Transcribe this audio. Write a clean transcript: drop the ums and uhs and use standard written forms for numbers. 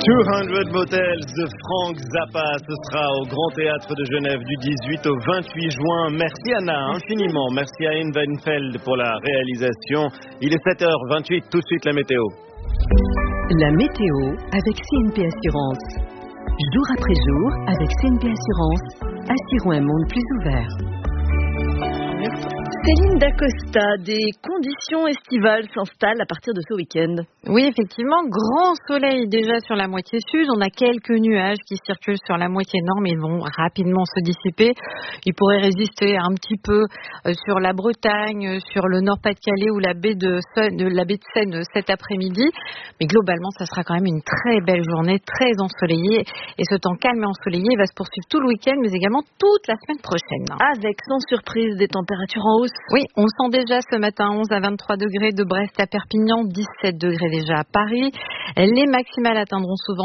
200 Motels de Frank Zappa, ce sera au Grand Théâtre de Genève du 18 au 28 juin. Merci Anna, infiniment. Merci à Anne Weinfeld pour la réalisation. Il est 7h28, tout de suite la météo. La météo avec CNP Assurance. Jour après jour, avec CNP Assurance, assurons un monde plus ouvert. Céline Dacosta, des conditions estivales s'installent à partir de ce week-end. Oui, effectivement, grand soleil déjà sur la moitié sud. On a quelques nuages qui circulent sur la moitié nord, mais vont rapidement se dissiper. Ils pourraient résister un petit peu sur la Bretagne, sur le Nord-Pas-de-Calais ou la baie de Seine cet après-midi. Mais globalement, ça sera quand même une très belle journée, très ensoleillée. Et ce temps calme et ensoleillé va se poursuivre tout le week-end, mais également toute la semaine prochaine. Avec, sans surprise, des températures en hausse. Oui, on sent déjà ce matin 11 à 23 degrés de Brest à Perpignan, 17 degrés déjà à Paris. Les maximales atteindront souvent